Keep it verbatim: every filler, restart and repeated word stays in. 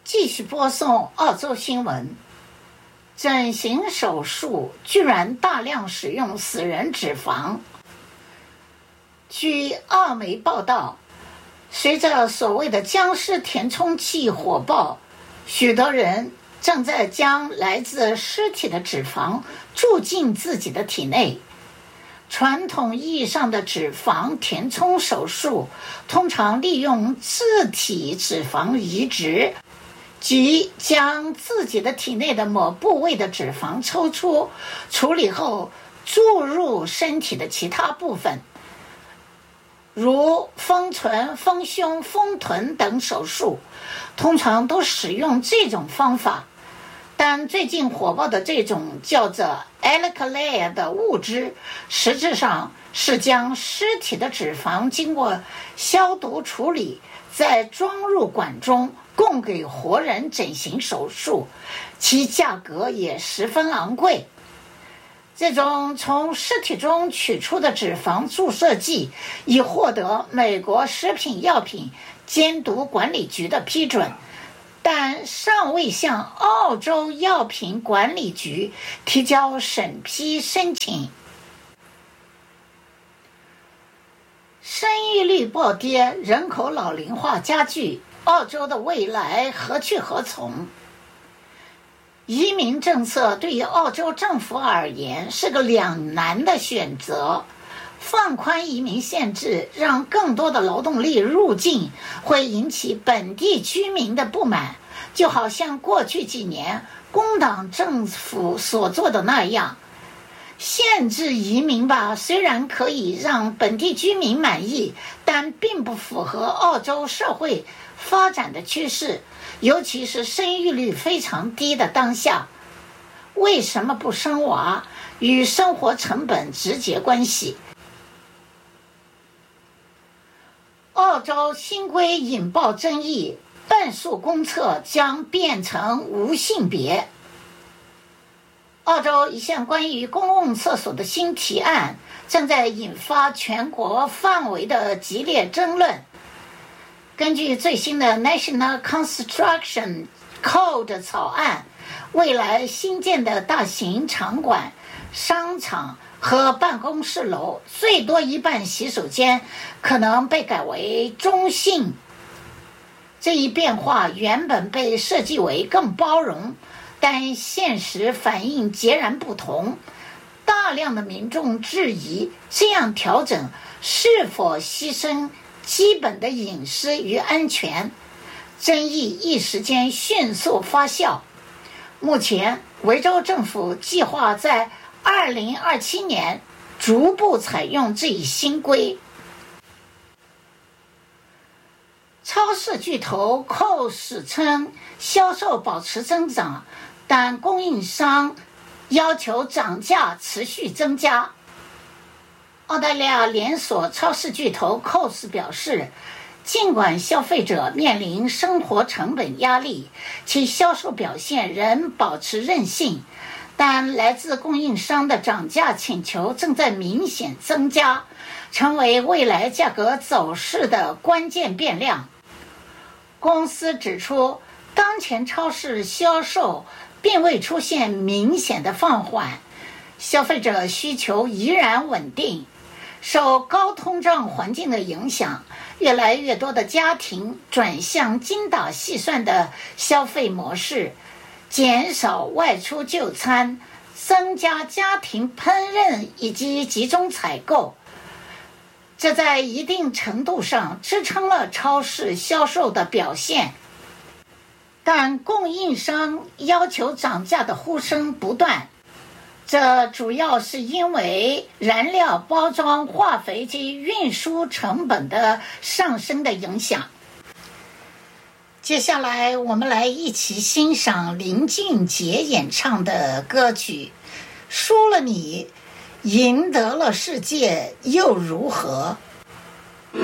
继续播送澳洲新闻。整形手术居然大量使用死人脂肪。据澳媒报道，随着所谓的僵尸填充器火爆，许多人正在将来自尸体的脂肪注进自己的体内。传统意义上的脂肪填充手术通常利用自体脂肪移植，即将自己的体内的某部位的脂肪抽出，处理后注入身体的其他部分，如丰唇、丰胸、丰臀等手术，通常都使用这种方法。但最近火爆的这种叫做 Alicalea 的物质，实质上是将尸体的脂肪经过消毒处理，再装入管中供给活人整形手术，其价格也十分昂贵。这种从尸体中取出的脂肪注射剂已获得美国食品药品监督管理局的批准，但尚未向澳洲药品管理局提交审批申请。生育率暴跌，人口老龄化加剧，澳洲的未来何去何从？移民政策对于澳洲政府而言是个两难的选择。放宽移民限制，让更多的劳动力入境，会引起本地居民的不满，就好像过去几年工党政府所做的那样。限制移民吧，虽然可以让本地居民满意，但并不符合澳洲社会发展的趋势，尤其是生育率非常低的当下。为什么不生娃？与生活成本直接关系。澳洲新规引爆争议，半数公厕将变成无性别。澳洲一项关于公共厕所的新提案正在引发全国范围的激烈争论。根据最新的 National Construction Code 草案，未来新建的大型场馆、商场和办公室楼最多一半洗手间可能被改为中性。这一变化原本被设计为更包容，但现实反应截然不同。大量的民众质疑这样调整是否牺牲基本的隐私与安全，争议一时间迅速发酵。目前维州政府计划在二零二七年逐步采用这一新规。超市巨头 Coles 称销售保持增长，但供应商要求涨价持续增加。澳大利亚连锁超市巨头 Coles 表示，尽管消费者面临生活成本压力，其销售表现仍保持韧性，但来自供应商的涨价请求正在明显增加，成为未来价格走势的关键变量。公司指出，当前超市销售并未出现明显的放缓，消费者需求依然稳定。受高通胀环境的影响，越来越多的家庭转向精打细算的消费模式，减少外出就餐，增加家庭烹饪以及集中采购。这在一定程度上支撑了超市销售的表现，但供应商要求涨价的呼声不断。这主要是因为燃料、包装、化肥及运输成本的上升的影响。接下来我们来一起欣赏林俊杰演唱的歌曲《输了你，赢得了世界又如何》。